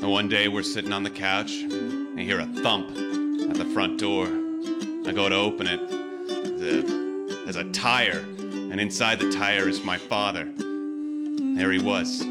One day we're sitting on the couch, I hear a thump at the front door. I go to open it. There's a tire, and inside the tire is my father. There he was,